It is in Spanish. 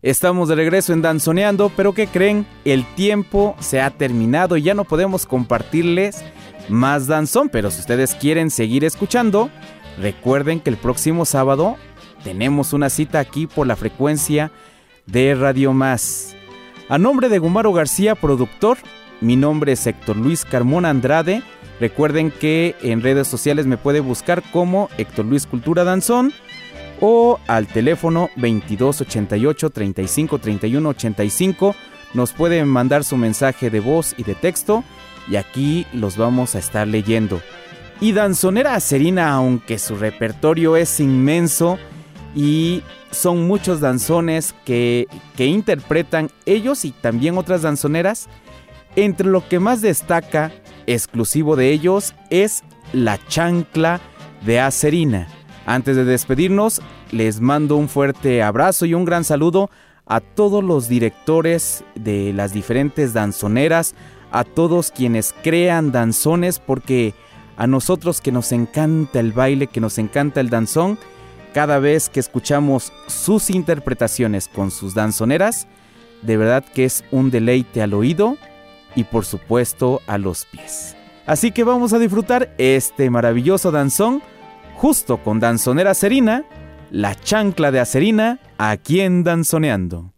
Estamos de regreso en Danzoneando, pero ¿qué creen? El tiempo se ha terminado y ya no podemos compartirles más danzón, pero si ustedes quieren seguir escuchando, recuerden que el próximo sábado tenemos una cita aquí por la frecuencia de Radio Más. A nombre de Gumaro García, productor, mi nombre es Héctor Luis Carmona Andrade. Recuerden que en redes sociales me puede buscar como Héctor Luis Cultura Danzón o al teléfono 2288 35 31 85. Nos pueden mandar su mensaje de voz y de texto y aquí los vamos a estar leyendo. Y Danzonera Acerina, aunque su repertorio es inmenso y son muchos danzones que interpretan ellos y también otras danzoneras, entre lo que más destaca, exclusivo de ellos, es la chancla de Acerina. Antes de despedirnos, les mando un fuerte abrazo y un gran saludo a todos los directores de las diferentes danzoneras, a todos quienes crean danzones, porque a nosotros que nos encanta el baile, que nos encanta el danzón, cada vez que escuchamos sus interpretaciones con sus danzoneras, de verdad que es un deleite al oído y por supuesto a los pies. Así que vamos a disfrutar este maravilloso danzón justo con Danzonera Acerina, la chancla de Acerina, aquí en Danzoneando.